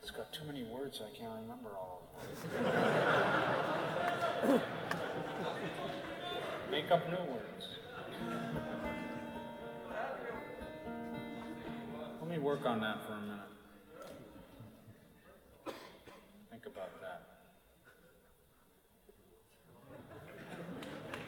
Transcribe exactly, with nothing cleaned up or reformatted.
It's got too many words, I can't remember all of them. Make up new words. Let me work on that for a minute.